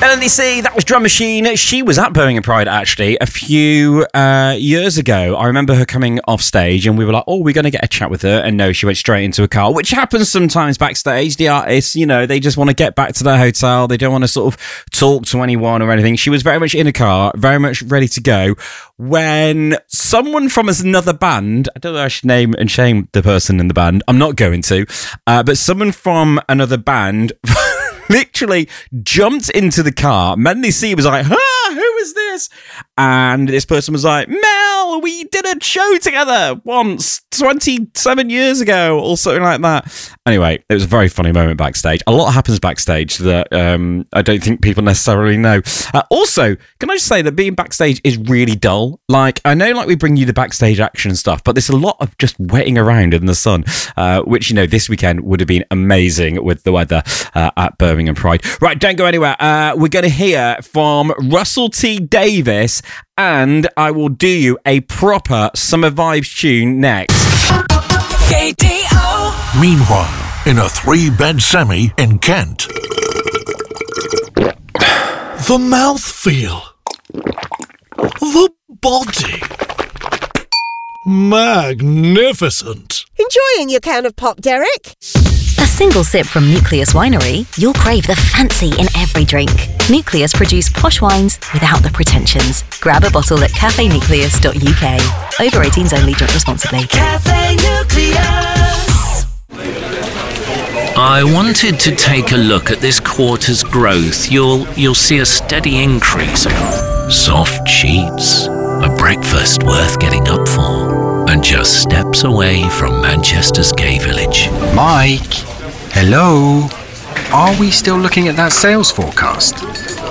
Melanie C, that was Drum Machine. She was at Birmingham Pride, actually, a few years ago. I remember her coming off stage and we were like, oh, we're going to get a chat with her. And no, she went straight into a car, which happens sometimes backstage. The artists, you know, they just want to get back to their hotel. They don't want to sort of talk to anyone or anything. She was very much in a car, very much ready to go, when someone from another band, I don't know if I should name and shame the person in the band, I'm not going to, but someone from another band literally jumped into the car. Melanie C was like, who is this? And this person was like, Mel, we did a show together once 27 years ago or something like that. Anyway, it was a very funny moment backstage. A lot happens backstage that I don't think people necessarily know. Also, can I just say that being backstage is really dull? Like, I know like we bring you the backstage action stuff, but there's a lot of just waiting around in the sun, which, you know, this weekend would have been amazing with the weather at Birmingham Pride. Right, don't go anywhere. We're going to hear from Russell T Davies, and I will do you a proper Summer Vibes tune next. KDO. Meanwhile, in a 3-bed semi in Kent. The mouthfeel. The body. Magnificent. Enjoying your can of pop, Derek? A single sip from Nucleus Winery, you'll crave the fancy in every drink. Nucleus produce posh wines without the pretensions. Grab a bottle at cafenucleus.uk. Over 18s only, drink responsibly. Cafe Nucleus. I wanted to take a look at this quarter's growth. You'll see a steady increase. Soft sheets, a breakfast worth getting up for, and just steps away from Manchester's gay village. Mike, hello. Are we still looking at that sales forecast?